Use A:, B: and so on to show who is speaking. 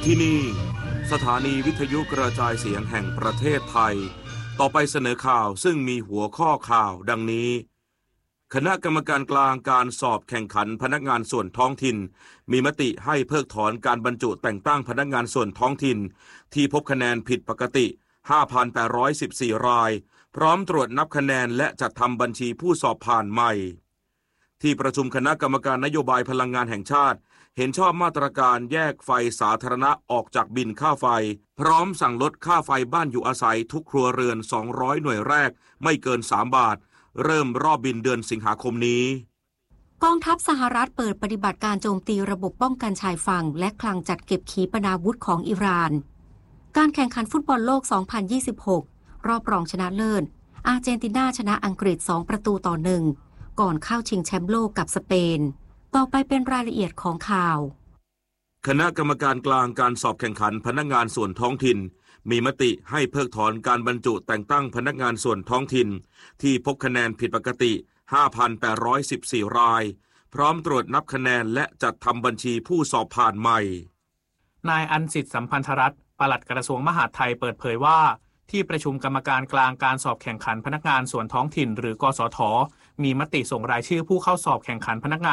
A: ที่นี่สถานีวิทยุกระจายเสียงแห่งประเทศไทยต่อไปเสนอข่าวซึ่งมีหัวข้อข่าวดังนี้คณะกรรมการกลางการสอบแข่งขันพนักงานส่วนท้องถิ่นมีมติให้เพิกถอนการบรรจุแต่งตั้งพนักงานส่วนท้องถิ่นที่พบคะแนนผิดปกติ 5,814 รายพร้อมตรวจนับคะแนนและจัดทำบัญชีผู้สอบผ่านใหม่ที่ประชุมคณะกรรมการนโยบายพลังงานแห่งชาติเห็นชอบมาตรการแยกไฟสาธารณะออกจากบินค่าไฟพร้อมสั่งลดค่าไฟบ้านอยู่อาศัยทุกครัวเรือน200หน่วยแรกไม่เกิน3 บาทเริ่มรอบบินเดือนสิงหาคมนี้
B: กองทัพสหรัฐเปิดปฏิบัติการโจมตีระบบป้องกันชายฝั่งและคลังจัดเก็บขีปนาวุธของอิหร่านการแข่งขันฟุตบอลโลก 2026 รอบรองชนะเลิศอาร์เจนตินาชนะอังกฤษ2-1ก่อนเข้าชิงแชมป์โลกกับสเปนต่อไปเป็นรายละเอียดของข่าว
A: คณะกรรมการกลางการสอบแข่งขันพนักงานส่วนท้องถิ่นมีมติให้เพิกถอนการบรรจุแต่งตั้งพนักงานส่วนท้องถิ่นที่พบคะแนนผิดปกติ 5,814 รายพร้อมตรวจนับคะแนนและจัดทำบัญชีผู้สอบผ่านใหม่
C: นายอันสิทธิ์สัมพันธรัตน์ปลัดกระทรวงมหาดไทยเปิดเผยว่าที่ประชุมกรรมการกลางการสอบแข่งขันพนักงานส่วนท้องถิ่นหรือกสทมีมติส่งรายชื่อผู้เข้าสอบแข่งขันพนักงาน